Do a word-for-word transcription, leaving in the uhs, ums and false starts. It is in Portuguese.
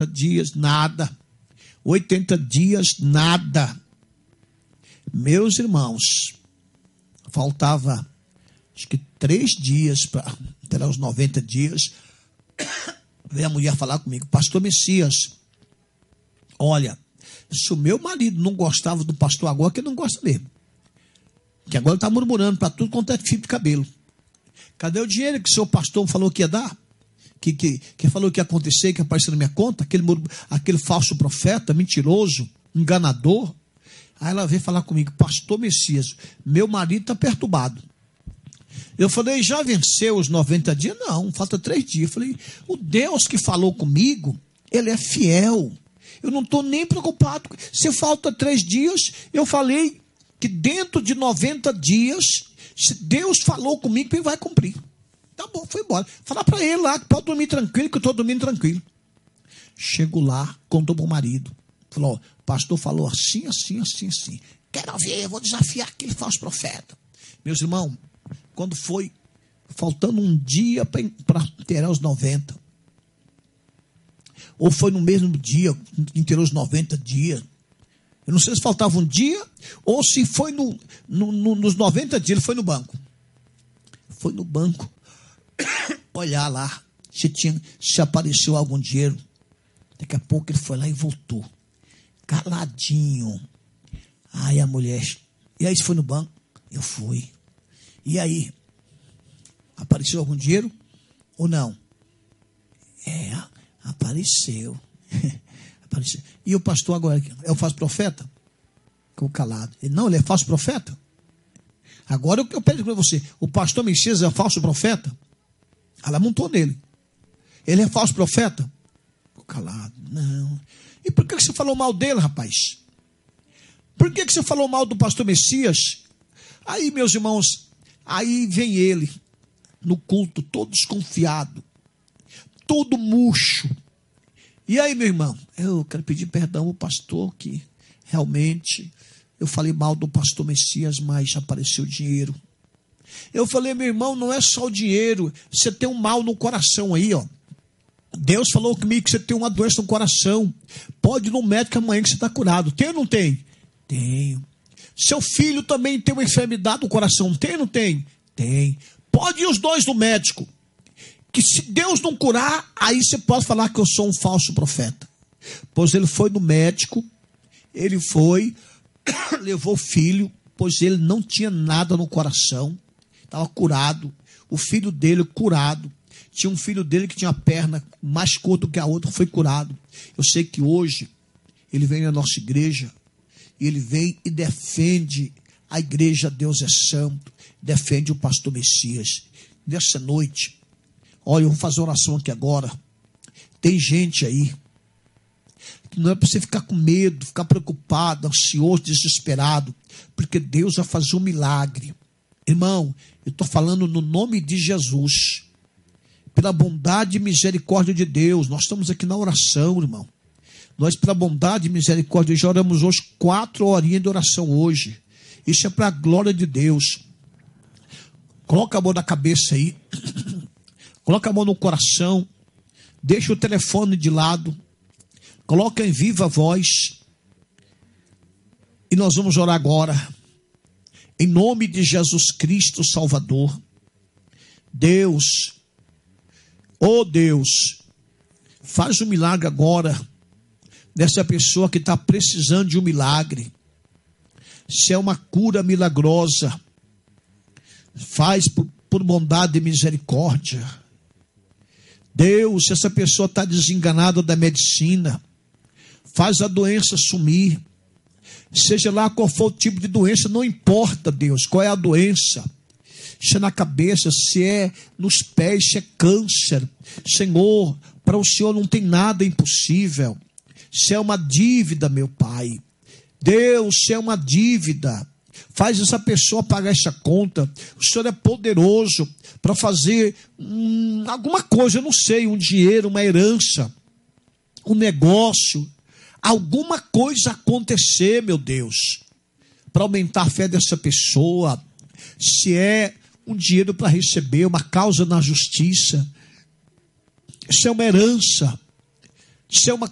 dias, nada. oitenta dias, nada. Meus irmãos, faltava acho que três dias para ter os noventa dias. Veio a mulher falar comigo: pastor Messias, olha, se o meu marido não gostava do pastor agora, que ele não gosta mesmo. Que agora ele está murmurando para tudo quanto é fio de cabelo. Cadê o dinheiro que o seu pastor falou que ia dar? Que, que, que falou que ia acontecer, que ia aparecer na minha conta? Aquele, aquele falso profeta, mentiroso, enganador. Aí ela veio falar comigo: pastor Messias, meu marido está perturbado. Eu falei: já venceu os noventa dias? Não, falta três dias. Eu falei: o Deus que falou comigo, ele é fiel. Eu não estou nem preocupado. Se falta três dias, eu falei que dentro de noventa dias, se Deus falou comigo, ele vai cumprir. Tá bom, foi embora. Falar para ele lá que pode dormir tranquilo, que eu estou dormindo tranquilo. Chego lá, contou para o marido. Falou: o pastor falou assim, assim, assim, assim. Quero ver, eu vou desafiar aquele falso profeta. Meus irmãos, quando foi faltando um dia para ter os noventa, ou foi no mesmo dia, ter os noventa dias, eu não sei se faltava um dia, ou se foi no, no, no, nos noventa dias, ele foi no banco. Foi no banco, olhar lá, se, tinha, se apareceu algum dinheiro. Daqui a pouco ele foi lá e voltou, caladinho. Aí a mulher: e aí, você foi no banco? Eu fui. E aí, apareceu algum dinheiro ou não? É, apareceu. apareceu. E o pastor agora, é o falso profeta? Ficou calado. Ele: não, ele é falso profeta. Agora eu, eu pergunto para você: o pastor Messias é falso profeta? Ela montou nele. Ele é falso profeta? Ficou calado. Não. E por que você falou mal dele, rapaz? Por que você falou mal do pastor Messias? Aí, meus irmãos, aí vem ele, no culto, todo desconfiado, todo murcho. E aí, meu irmão, eu quero pedir perdão ao pastor, que realmente eu falei mal do pastor Messias, mas apareceu dinheiro. Eu falei: meu irmão, não é só o dinheiro, você tem um mal no coração aí, ó. Deus falou comigo que você tem uma doença no coração. Pode ir no médico amanhã que você está curado. Tem ou não tem? Tenho. Seu filho também tem uma enfermidade no coração. Tem ou não tem? Tem. Pode ir os dois no médico. Que se Deus não curar, aí você pode falar que eu sou um falso profeta. Pois ele foi no médico, ele foi, levou o filho, pois ele não tinha nada no coração, estava curado. O filho dele curado. Tinha um filho dele que tinha a perna mais curta que a outra, foi curado. Eu sei que hoje ele vem na nossa igreja, e ele vem e defende a igreja Deus é Santo, defende o pastor Messias. Nessa noite, olha, eu vou fazer oração aqui agora. Tem gente aí que não é para você ficar com medo, ficar preocupado, ansioso, desesperado, porque Deus vai fazer um milagre. Irmão, eu estou falando no nome de Jesus, pela bondade e misericórdia de Deus. Nós estamos aqui na oração, irmão. Nós, pela bondade e misericórdia, já oramos hoje quatro horinhas de oração hoje. Isso é para a glória de Deus. Coloca a mão na cabeça aí. Coloca a mão no coração. Deixa o telefone de lado. Coloca em viva voz. E nós vamos orar agora. Em nome de Jesus Cristo, Salvador. Deus, oh Deus, faz um milagre agora dessa pessoa que está precisando de um milagre. Se é uma cura milagrosa, faz por, por bondade e misericórdia. Deus, se essa pessoa está desenganada da medicina, faz a doença sumir. Seja lá qual for o tipo de doença, não importa, Deus, qual é a doença. Se é na cabeça, se é nos pés, se é câncer. Senhor, para o Senhor não tem nada impossível. Se é uma dívida, meu Pai. Deus, se é uma dívida, faz essa pessoa pagar essa conta. O Senhor é poderoso para fazer hum, alguma coisa, eu não sei, um dinheiro, uma herança, um negócio, alguma coisa acontecer, meu Deus, para aumentar a fé dessa pessoa. Se é um dinheiro para receber, uma causa na justiça, se é uma herança, se é uma